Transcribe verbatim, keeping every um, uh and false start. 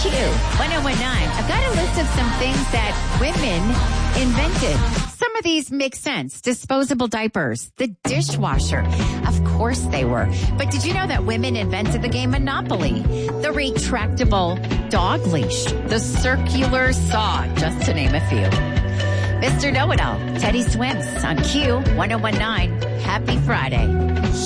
Q one oh one nine. I've got a list of some things that women invented. Some of these make sense. Disposable diapers, the dishwasher. Of course they were. But did you know that women invented the game Monopoly? The retractable dog leash, the circular saw, just to name a few. Mister Know-It-All, Teddy Swims on Q one oh one nine. Happy Friday.